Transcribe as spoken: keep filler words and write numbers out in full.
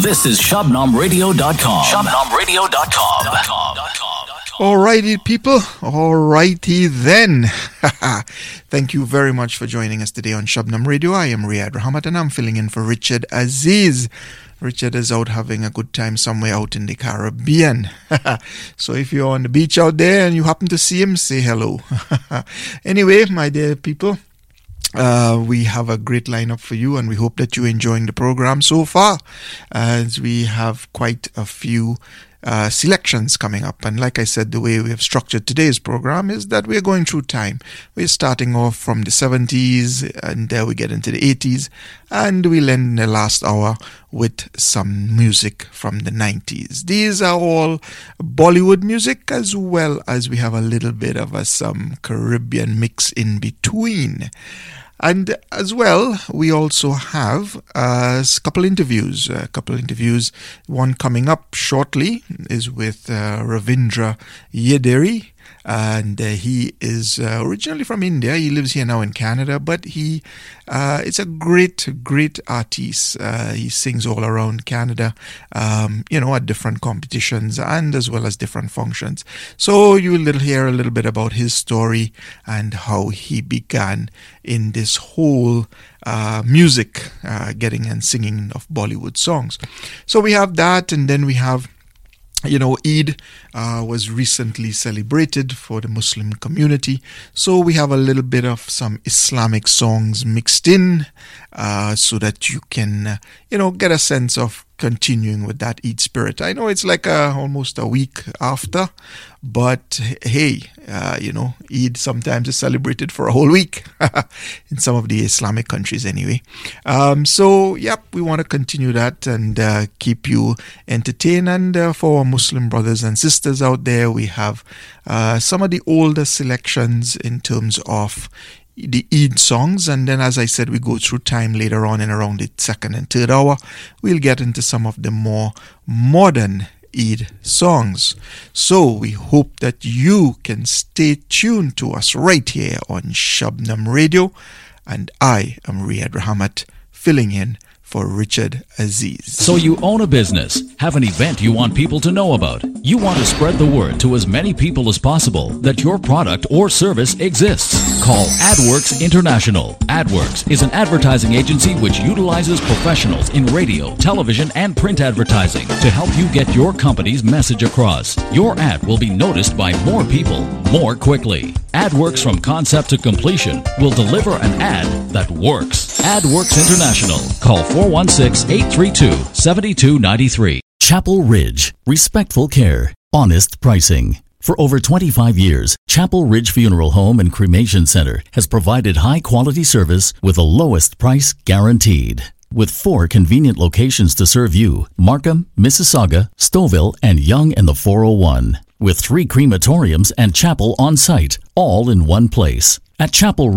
This is Shabnam Radio dot com. Shabnam Radio dot com. Alrighty, people. Alrighty then. Thank you very much for joining us today on Shabnam Radio. I am Riyad Rahmat and I'm filling in for Richard Aziz. Richard is out having a good time somewhere out in the Caribbean. So if you're on the beach out there and you happen to see him, say hello. Anyway, my dear people, Uh, we have a great lineup for you and we hope that you're enjoying the program so far, as we have quite a few uh, selections coming up. And like I said, the way we have structured today's program is that we're going through time. We're starting off from the seventies and there we get into the eighties and we'll end the last hour with some music from the nineties. These are all Bollywood music, as well as we have a little bit of a, some Caribbean mix in between. And as well, we also have a couple interviews, a couple interviews. One coming up shortly is with uh, Ravindra Yederi. And uh, he is uh, originally from India. He lives here now in Canada, but he uh, is a great, great artist. Uh, he sings all around Canada, um, you know, at different competitions and as well as different functions. So you will hear a little bit about his story and how he began in this whole uh, music, uh, getting and singing of Bollywood songs. So we have that, and then we have, you know, Eid uh, was recently celebrated for the Muslim community. So we have a little bit of some Islamic songs mixed in uh, so that you can, uh, you know, get a sense of continuing with that Eid spirit. I know it's like a, almost a week after, but hey, uh, you know, Eid sometimes is celebrated for a whole week in some of the Islamic countries anyway. Um, so, yep, we want to continue that and uh, keep you entertained. And uh, for our Muslim brothers and sisters out there, we have uh, some of the older selections in terms of the Eid songs, and then, as I said, we go through time later on in around the second and third hour. We'll get into some of the more modern Eid songs. So we hope that you can stay tuned to us right here on Shabnam Radio, and I am Riyad Rahmat filling in for Richard Aziz. So you own a business, have an event you want people to know about. You want to spread the word to as many people as possible that your product or service exists. Call AdWorks International. AdWorks is an advertising agency which utilizes professionals in radio, television, and print advertising to help you get your company's message across. Your ad will be noticed by more people more quickly. AdWorks from concept to completion will deliver an ad that works. AdWorks International. Call four one six, eight three two, seven two nine three. Chapel Ridge. Respectful care. Honest pricing. For over twenty-five years, Chapel Ridge Funeral Home and Cremation Center has provided high-quality service with the lowest price guaranteed. With four convenient locations to serve you: Markham, Mississauga, Stouffville, and Yonge and the four oh one. With three crematoriums and chapel on site, all in one place. At Chapel